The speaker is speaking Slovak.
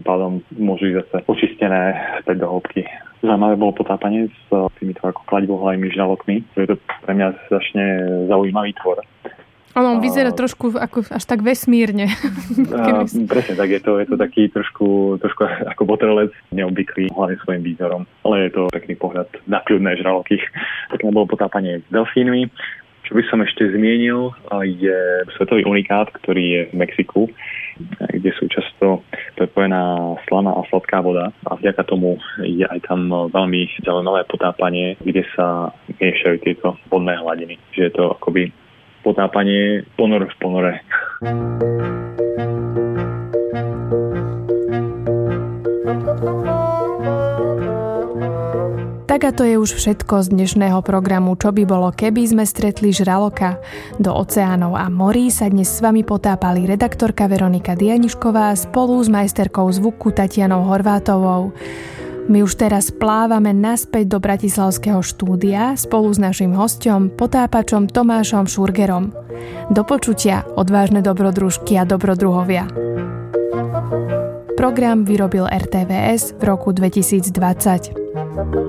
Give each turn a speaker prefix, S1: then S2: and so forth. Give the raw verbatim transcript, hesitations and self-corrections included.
S1: pádom môžu ísť zase očistené späť do hĺbky. Zaujímavé bolo potápanie s týmito ako kladivohlavými žralokmi. To je to pre mňa strašne zaujímavý tvor.
S2: Ono vyzerá uh, trošku ako, až tak vesmírne.
S1: Uh, presne tak, je to, je to taký trošku, trošku ako botrelec, neobvyklý hlavne svojim výzorom. Ale je to pekný pohľad na kľudné žraloky. Pekné bolo potápanie s delfínmi. Čo by som ešte zmienil, je svetový unikát, ktorý je v Mexiku, kde sú často prepojená slaná a sladká voda. A vďaka tomu je aj tam veľmi zaujímavé potápanie, kde sa miešajú tieto vodné hladiny. Že je to akoby potápanie ponor v ponore.
S2: Tak a to je už všetko z dnešného programu Čo by bolo, keby sme stretli žraloka. Do oceánov a morí sa dnes s vami potápali redaktorka Veronika Dianišková spolu s majsterkou zvuku Tatianou Horvátovou. My už teraz plávame naspäť do bratislavského štúdia spolu s naším hosťom, potápačom Tomášom Šurgerom. Do počutia, odvážne dobrodružky a dobrodruhovia. Program vyrobil er té vé es v roku dvetisícdvadsať.